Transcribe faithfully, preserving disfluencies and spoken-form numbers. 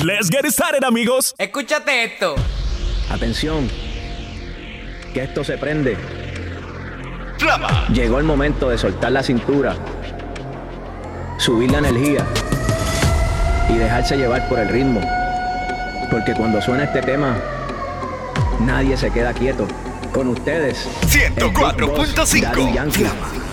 Let's get started, amigos. Escúchate esto. Atención, que esto se prende. Flama. Llegó el momento de soltar la cintura, subir la energía y dejarse llevar por el ritmo. Porque cuando suena este tema, nadie se queda quieto. Con ustedes, ciento cuatro punto cinco. Daddy Yankee. Flama.